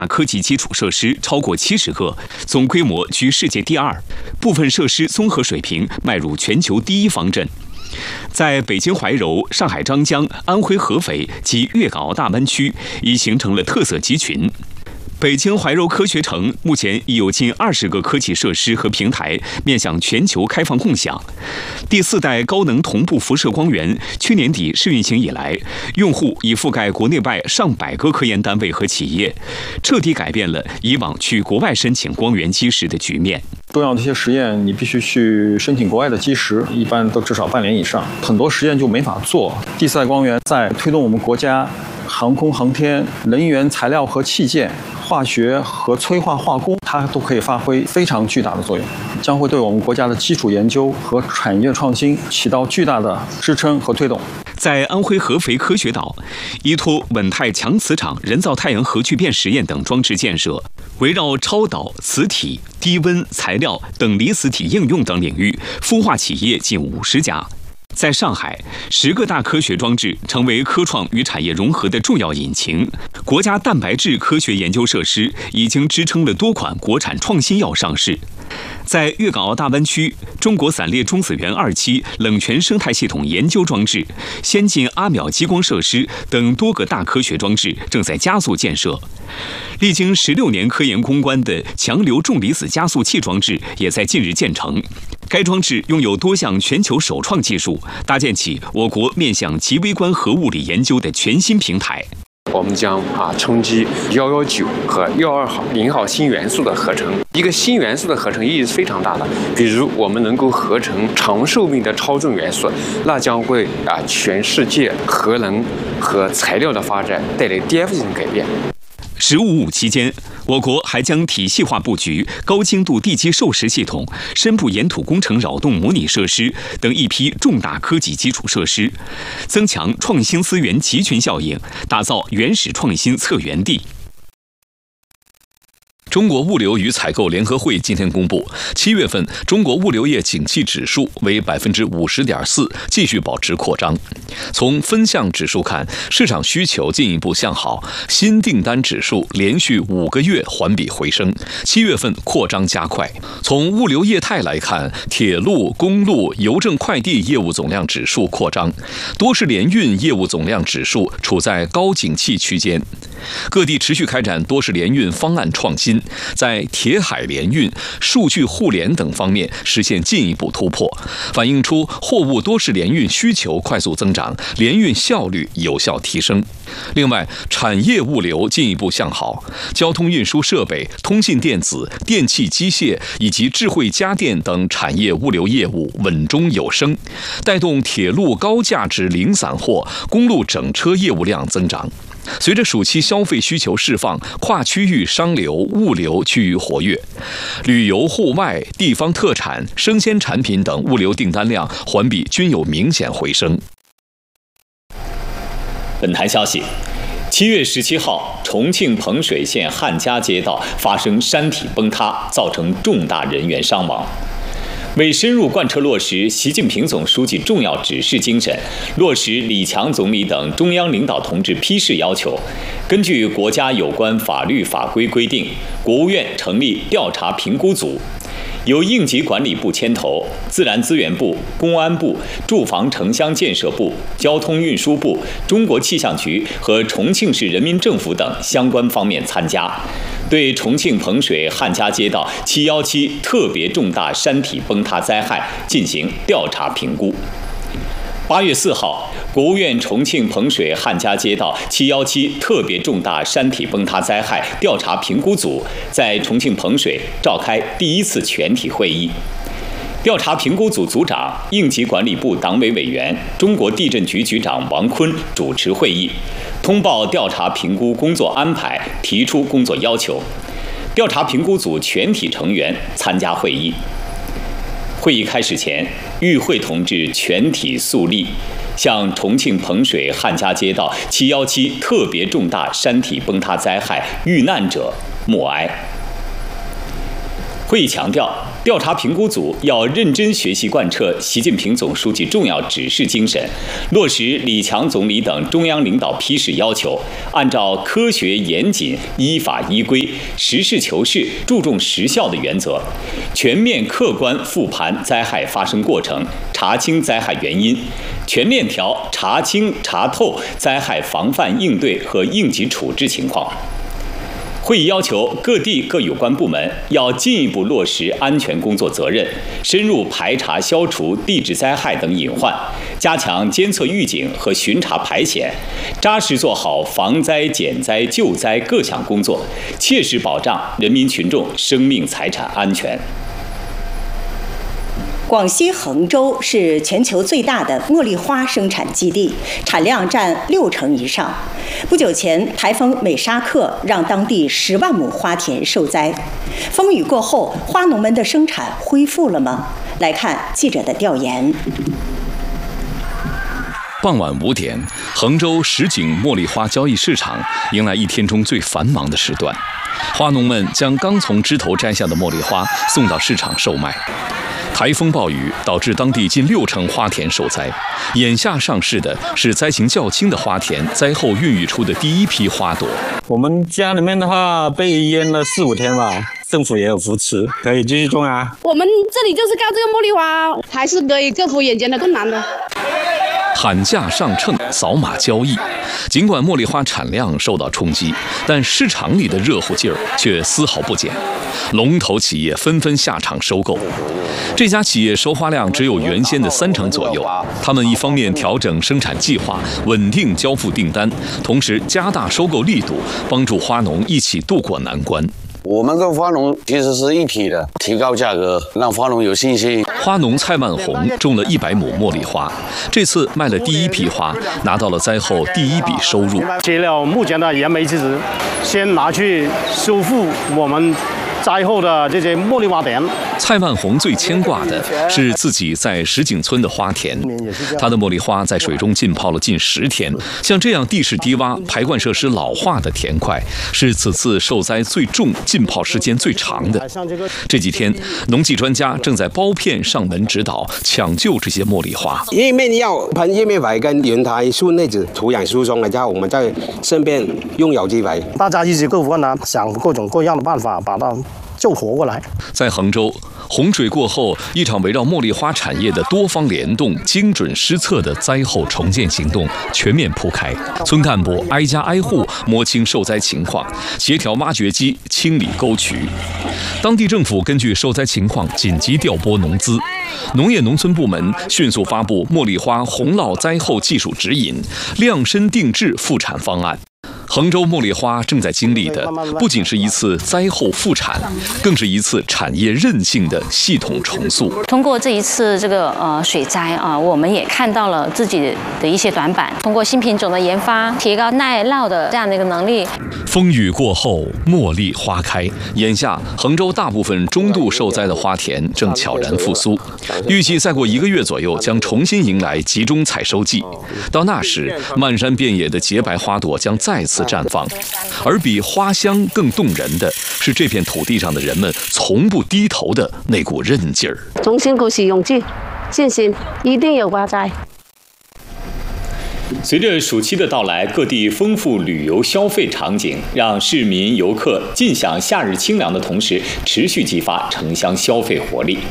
科技基础设施超过70个，总规模居世界第2，部分设施综合水平迈入全球第1方阵。在北京怀柔、上海张江、安徽合肥及粤港澳大湾区，已形成了特色集群。北京怀柔科学城目前已有近20个科技设施和平台面向全球开放共享。第4代高能同步辐射光源去年底试运行以来，用户已覆盖国内外上百个科研单位和企业，彻底改变了以往去国外申请光源基石的局面。 重要的一些实验，你必须去申请国外的基石，一般都至少半年以上，很多实验就没法做。第4代光源在推动我们国家航空航天、能源、材料和器件、化学和催化化工，它都可以发挥非常巨大的作用，将会对我们国家的基础研究和产业创新起到巨大的支撑和推动。 在安徽合肥科学岛，依托稳态强磁场人造太阳核聚变实验等装置建设，围绕超导、磁体、低温材料等离子体应用等领域，孵化企业近50家。在上海，10个大科学装置成为科创与产业融合的重要引擎。国家蛋白质科学研究设施已经支撑了多款国产创新药上市。在粤港澳大湾区，中国散裂中子源2期冷泉生态系统研究装置、先进阿秒激光设施等多个大科学装置正在加速建设。历经16年科研攻关的强流重离子加速器装置也在近日建成。该装置拥有多项全球首创技术，搭建起我国面向极微观核物理研究的全新平台。 我们将冲击119和120号新元素的合成。一个新元素的合成意义是非常大的，比如我们能够合成长寿命的超重元素，那将为全世界核能和材料的发展带来颠覆性改变。 15.5期间，我国还将体系化布局高精度地基授时系统、深部岩土工程扰动模拟设施等一批重大科技基础设施，增强创新资源集群效应，打造原始创新策源地。 中国物流与采购联合会今天公布，7月份中国物流业景气指数为50.4%，继续保持扩张。从分项指数看，市场需求进一步向好，新订单指数连续5个月环比回升，7月份扩张加快。从物流业态来看，铁路、公路、邮政快递业务总量指数扩张，多式联运业务总量指数处在高景气区间。各地持续开展多式联运方案创新，在铁海联运、数据互联等方面实现进一步突破，反映出货物多式联运需求快速增长，联运效率有效提升。另外，产业物流进一步向好，交通运输设备、通信电子、电气机械以及智慧家电等产业物流业务稳中有升，带动铁路高价值零散货、公路整车业务量增长。随着暑期消费需求释放，跨区域商流、物流趋于活跃，旅游、户外、地方特产、生鲜产品等物流订单量环比均有明显回升。 本台消息，7月17号，重庆彭水县汉家街道发生山体崩塌，造成重大人员伤亡。为深入贯彻落实习近平总书记重要指示精神，落实李强总理等中央领导同志批示要求，根据国家有关法律法规规定，国务院成立调查评估组，由应急管理部牵头，自然资源部、公安部、住房城乡建设部、交通运输部、中国气象局和重庆市人民政府等相关方面参加，对重庆彭水汉家街道717特别重大山体崩塌灾害进行调查评估。8月4号，国务院重庆彭水汉家街道717特别重大山体崩塌灾害调查评估组在重庆彭水召开第1次全体会议。调查评估组组长、应急管理部党委委员、中国地震局局长王坤主持会议，通报调查评估工作安排，提出工作要求。调查评估组全体成员参加会议。会议开始前，与会同志全体肃立，向重庆彭水汉家街道717特别重大山体崩塌灾害遇难者默哀。 会议强调，调查评估组要认真学习贯彻习近平总书记重要指示精神，落实李强总理等中央领导批示要求，按照科学严谨、依法依规、实事求是、注重实效的原则，全面客观复盘灾害发生过程，查清灾害原因，全链条查清查透灾害防范应对和应急处置情况。会议要求各地各有关部门要进一步落实安全工作责任，深入排查消除地质灾害等隐患，加强监测预警和巡查排险，扎实做好防灾减灾救灾各项工作，切实保障人民群众生命财产安全。 广西衡州是全球最大的茉莉花生产基地，产量占60%以上。不久前，台风美沙克让当地10万亩花田受灾。风雨过后，花农们的生产恢复了吗？来看记者的调研。 傍晚5点，衡州什锦茉莉花交易市场迎来一天中最繁忙的时段，花农们将刚从枝头摘下的茉莉花送到市场售卖。台风暴雨导致当地近60%花田受灾，眼下上市的是灾情较轻的花田灾后孕育出的第一批花朵。 我们家里面的话被淹了4、5天吧，政府也有扶持，可以继续种啊。 我们这里就是靠这个茉莉花，还是可以克服眼前的困难的。 喊价上秤，扫码交易。尽管茉莉花产量受到冲击，但市场里的热乎劲儿却丝毫不减。龙头企业纷纷下场收购。这家企业收花量只有原先的30%左右。他们一方面调整生产计划，稳定交付订单，同时加大收购力度，帮助花农一起渡过难关。 我们跟花农其实是一体的，提高价格，让花农有信心。 花农蔡万红种了100亩茉莉花，这次卖了第一批花，拿到了灾后第一笔收入。 接了目前的燃眉之急，先拿去修复我们灾后的这些茉莉花田。 蔡万红最牵挂的是自己在什锦村的花田，他的茉莉花在水中浸泡了近10天。像这样地势低洼、排灌设施老化的田块，是此次受灾最重、浸泡时间最长的。这几天，农技专家正在包片上门指导，抢救这些茉莉花。 叶面药喷叶面肥跟原台树内子土壤疏松了之后，我们再顺便用有机肥。 大家一起克服困难，想各种各样的办法，把它救活过来。 在衡州，洪水过后，一场围绕茉莉花产业的多方联动、精准施策的灾后重建行动全面铺开。村干部挨家挨户摸清受灾情况，协调挖掘机清理沟渠。当地政府根据受灾情况紧急调拨农资，农业农村部门迅速发布茉莉花洪涝灾后技术指引、量身定制复产方案。衡州茉莉花正在经历的不仅是一次灾后复产，更是一次产业韧性的系统重塑。 通过这一次水灾我们也看到了自己的一些短板，通过新品种的研发，提高耐涝的这样的一个能力。 风雨过后，茉莉花开。眼下，衡州大部分中度受灾的花田正悄然复苏，预计再过1个月左右将重新迎来集中采收季。到那时，漫山遍野的洁白花朵将再次绽放，而比花香更动人的是这片土地上的人们从不低头的那股韧劲儿。 从辛苦起勇气，信心一定有花栽。 随着暑期的到来，各地丰富旅游消费场景，让市民游客尽享夏日清凉的同时，持续激发城乡消费活力。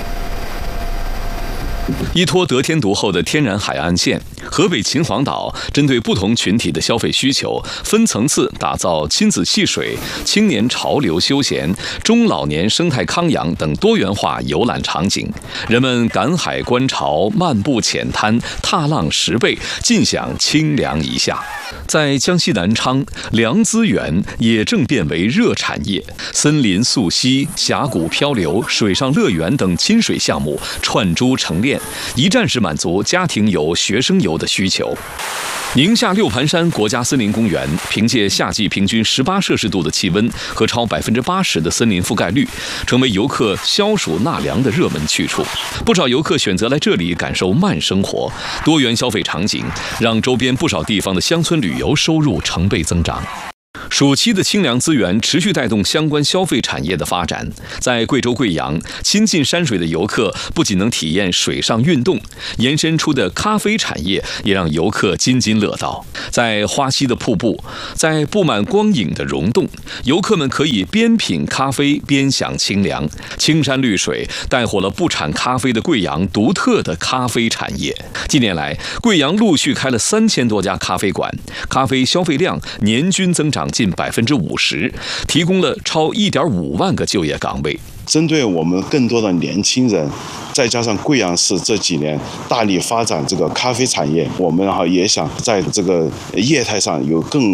依托得天独厚的天然海岸线，河北秦皇岛针对不同群体的消费需求，分层次打造亲子戏水、青年潮流休闲、中老年生态康养等多元化游览场景。人们赶海观潮、漫步浅滩、踏浪拾贝，尽享清凉一夏。在江西南昌，良资园也正变为热产业，森林溯溪、峡谷漂流、水上乐园等亲水项目串珠成链，一站式满足家庭游、学生游的需求。宁夏六盘山国家森林公园凭借夏季平均18摄氏度的气温和超80%的森林覆盖率，成为游客消暑纳凉的热门去处。不少游客选择来这里感受慢生活，多元消费场景让周边不少地方的乡村旅游收入成倍增长。 暑期的清凉资源持续带动相关消费产业的发展。在贵州贵阳，亲近山水的游客不仅能体验水上运动，延伸出的咖啡产业也让游客津津乐道。在花溪的瀑布，在布满光影的溶洞，游客们可以边品咖啡边享清凉。青山绿水带火了不产咖啡的贵阳独特的咖啡产业。近年来，贵阳陆续开了3000多家咖啡馆，咖啡消费量年均增长近50%，提供了超1.5万个就业岗位。 针对我们更多的年轻人，再加上贵阳市这几年大力发展这个咖啡产业，我们也想在这个业态上有更